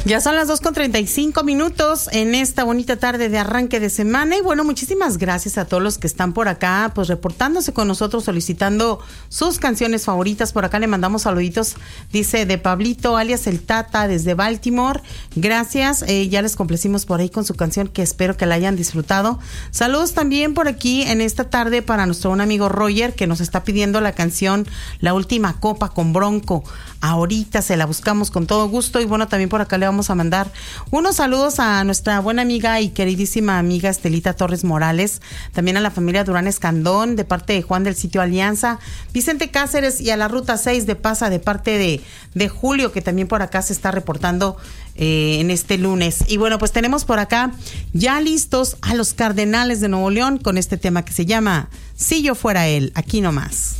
Ya son las 2:35 en esta bonita tarde de arranque de semana. Y bueno, muchísimas gracias a todos los que están por acá, pues reportándose con nosotros, solicitando sus canciones favoritas. Por acá le mandamos saluditos, dice de Pablito, alias El Tata, desde Baltimore. Gracias, ya les complacimos por ahí con su canción, que espero que la hayan disfrutado. Saludos también por aquí en esta tarde para nuestro buen amigo Roger, que nos está pidiendo la canción La Última Copa con Bronco. Ahorita se la buscamos con todo gusto. Y bueno, también por acá le vamos a mandar unos saludos a nuestra buena amiga y queridísima amiga Estelita Torres Morales, también a la familia Durán Escandón de parte de Juan del sitio Alianza, Vicente Cáceres, y a la Ruta 6 de Pasa de parte de Julio, que también por acá se está reportando en este lunes. Y bueno, pues tenemos por acá ya listos a los Cardenales de Nuevo León con este tema que se llama Si yo fuera él, aquí nomás.